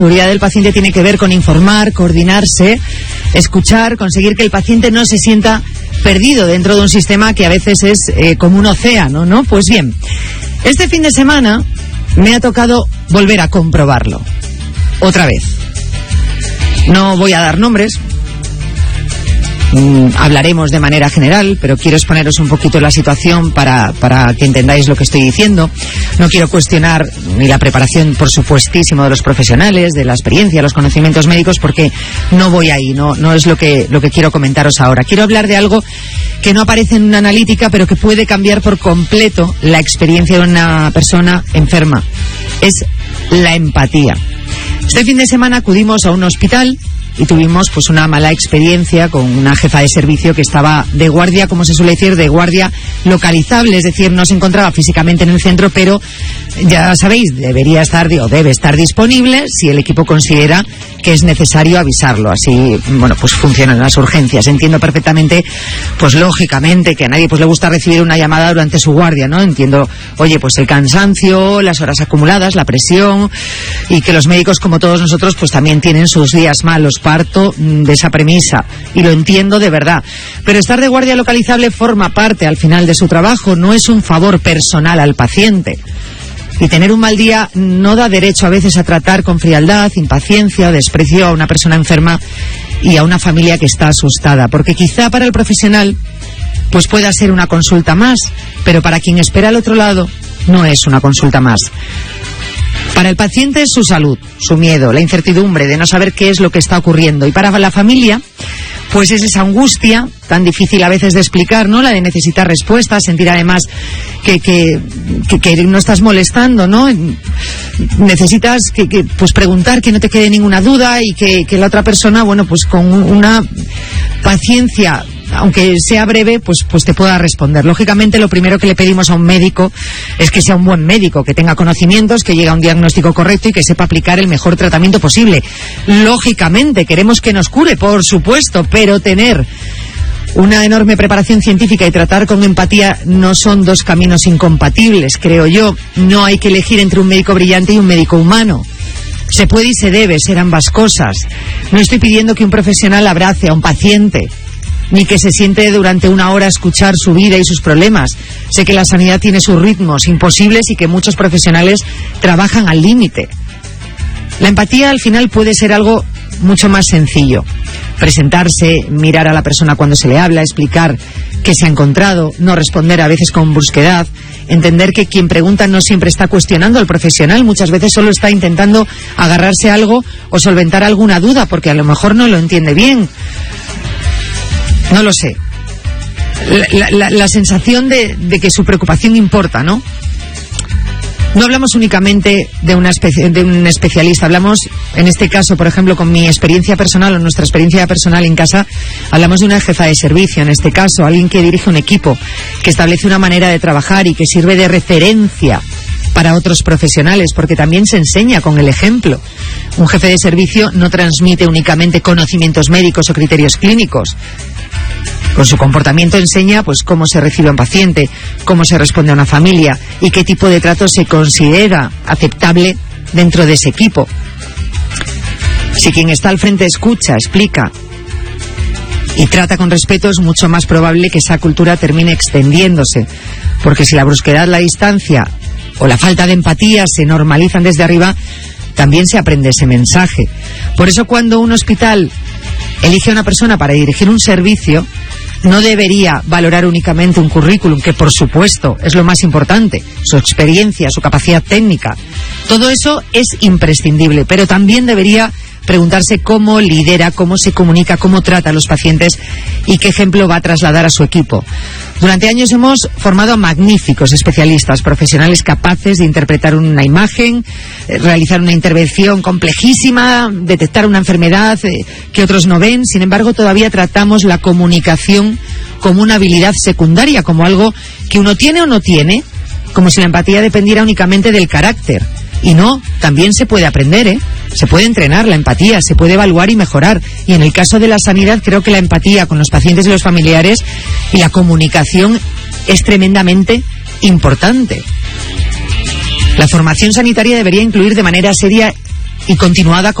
La seguridad del paciente tiene que ver con informar, coordinarse, escuchar, conseguir que el paciente no se sienta perdido dentro de un sistema que a veces es como un océano, ¿no? Pues bien, este fin de semana me ha tocado volver a comprobarlo. Otra vez. No voy a dar nombres. Hablaremos de manera general, pero quiero exponeros un poquito la situación para que entendáis lo que estoy diciendo. No quiero cuestionar ni la preparación, por supuestísimo, de los profesionales, de la experiencia, los conocimientos médicos, porque no voy ahí, no es lo que quiero comentaros ahora. Quiero hablar de algo que no aparece en una analítica, pero que puede cambiar por completo la experiencia de una persona enferma. Es la empatía. Este fin de semana acudimos a un hospital y tuvimos pues una mala experiencia con una jefa de servicio que estaba de guardia, como se suele decir, de guardia localizable, es decir, no se encontraba físicamente en el centro, pero ya sabéis, debe estar disponible si el equipo considera que es necesario avisarlo. Así, bueno, pues funcionan las urgencias. Entiendo perfectamente, pues lógicamente, que a nadie pues le gusta recibir una llamada durante su guardia, ¿no? Entiendo, oye, pues el cansancio, las horas acumuladas, la presión, y que los médicos, como todos nosotros, pues también tienen sus días malos. Parto de esa premisa y lo entiendo de verdad, pero estar de guardia localizable forma parte al final de su trabajo, no es un favor personal al paciente, y tener un mal día no da derecho a veces a tratar con frialdad, impaciencia o desprecio a una persona enferma y a una familia que está asustada, porque quizá para el profesional pues pueda ser una consulta más, pero para quien espera al otro lado no es una consulta más. Para el paciente es su salud, su miedo, la incertidumbre de no saber qué es lo que está ocurriendo. Y para la familia, pues es esa angustia tan difícil a veces de explicar, ¿no? La de necesitar respuestas, sentir además que no estás molestando, ¿no? Necesitas pues preguntar, que no te quede ninguna duda y que la otra persona, bueno, pues con una paciencia, aunque sea breve, pues te pueda responder. Lógicamente, lo primero que le pedimos a un médico es que sea un buen médico, que tenga conocimientos, que llegue a un diagnóstico correcto y que sepa aplicar el mejor tratamiento posible. Lógicamente, queremos que nos cure, por supuesto, pero tener una enorme preparación científica y tratar con empatía no son dos caminos incompatibles, creo yo. No hay que elegir entre un médico brillante y un médico humano. Se puede y se debe ser ambas cosas. No estoy pidiendo que un profesional abrace a un paciente, ni que se siente durante una hora a escuchar su vida y sus problemas. Sé que la sanidad tiene sus ritmos imposibles y que muchos profesionales trabajan al límite. La empatía al final puede ser algo mucho más sencillo. Presentarse, mirar a la persona cuando se le habla, explicar qué se ha encontrado, no responder a veces con brusquedad, entender que quien pregunta no siempre está cuestionando al profesional, muchas veces solo está intentando agarrarse a algo o solventar alguna duda, porque a lo mejor no lo entiende bien. No lo sé. La sensación de que su preocupación importa, ¿no? No hablamos únicamente de un especialista, hablamos, en este caso, por ejemplo, con mi experiencia personal o nuestra experiencia personal en casa, hablamos de una jefa de servicio, en este caso, alguien que dirige un equipo, que establece una manera de trabajar y que sirve de referencia para otros profesionales, porque también se enseña con el ejemplo. Un jefe de servicio no transmite únicamente conocimientos médicos o criterios clínicos. Con su comportamiento enseña pues cómo se recibe a un paciente, cómo se responde a una familia y qué tipo de trato se considera aceptable dentro de ese equipo. Si quien está al frente escucha, explica y trata con respeto, es mucho más probable que esa cultura termine extendiéndose, porque si la brusquedad, la distancia o la falta de empatía se normalizan desde arriba, también se aprende ese mensaje. Por eso, cuando un hospital elige a una persona para dirigir un servicio, no debería valorar únicamente un currículum, que por supuesto es lo más importante, su experiencia, su capacidad técnica. Todo eso es imprescindible, pero también debería preguntarse cómo lidera, cómo se comunica, cómo trata a los pacientes y qué ejemplo va a trasladar a su equipo. Durante años hemos formado a magníficos especialistas, profesionales capaces de interpretar una imagen, realizar una intervención complejísima, detectar una enfermedad que otros no ven. Sin embargo, todavía tratamos la comunicación como una habilidad secundaria, como algo que uno tiene o no tiene, como si la empatía dependiera únicamente del carácter. Y no, también se puede aprender, se puede entrenar la empatía, se puede evaluar y mejorar. Y en el caso de la sanidad, creo que la empatía con los pacientes y los familiares y la comunicación es tremendamente importante. La formación sanitaria debería incluir de manera seria y continuada